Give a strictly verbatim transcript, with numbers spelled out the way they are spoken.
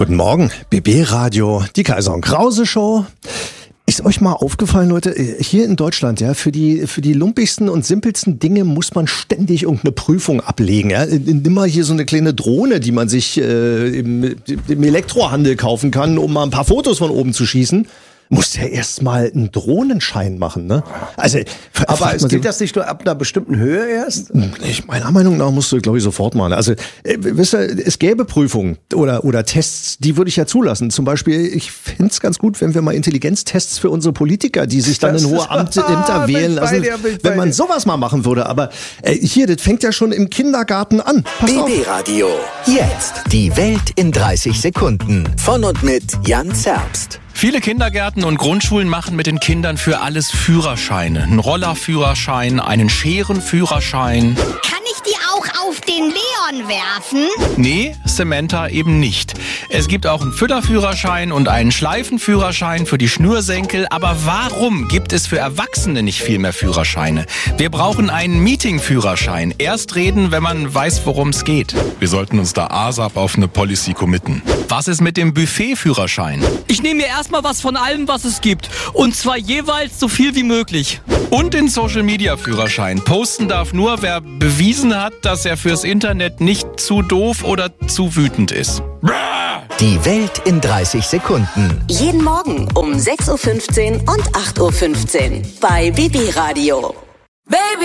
Guten Morgen, B B-Radio, die Kaiser und Krause Show. Ist euch mal aufgefallen, Leute, hier in Deutschland, ja, für die, für die lumpigsten und simpelsten Dinge muss man ständig irgendeine Prüfung ablegen, ja. Nimm mal hier so eine kleine Drohne, die man sich äh, im, im Elektrohandel kaufen kann, um mal ein paar Fotos von oben zu schießen. Muss ja erst mal einen Drohnenschein machen, ne? Also, aber es geht das nicht nur ab einer bestimmten Höhe erst? Ich, meiner Meinung nach musst du, glaube ich, sofort machen. Also, äh, wisst ihr, es gäbe Prüfungen oder, oder Tests, die würde ich ja zulassen. Zum Beispiel, ich fände es ganz gut, wenn wir mal Intelligenztests für unsere Politiker, die sich dann in hohe Amt, Ämter wählen lassen, dir, wenn man sowas mal machen würde. Aber äh, hier, das fängt ja schon im Kindergarten an. B B-Radio. Jetzt die Welt in dreißig Sekunden. Von und mit Jan Zerbst. Viele Kindergärten und Grundschulen machen mit den Kindern für alles Führerscheine. Einen Rollerführerschein, einen Scherenführerschein. Kann ich die auch auf den Leon werfen? Nee, Samantha eben nicht. Es gibt auch einen Füllerführerschein und einen Schleifenführerschein für die Schnürsenkel. Aber warum gibt es für Erwachsene nicht viel mehr Führerscheine? Wir brauchen einen Meetingführerschein. Erst reden, wenn man weiß, worum es geht. Wir sollten uns da ASAP auf eine Policy committen. Was ist mit dem Buffetführerschein? Ich nehme mir erstmal was von allem, was es gibt. Und zwar jeweils so viel wie möglich. Und den Social-Media-Führerschein. Posten darf nur, wer bewiesen hat, dass er fürs Internet nicht zu doof oder zu wütend ist. Die Welt in dreißig Sekunden. Jeden Morgen um sechs Uhr fünfzehn und acht Uhr fünfzehn bei B B-Radio. Baby!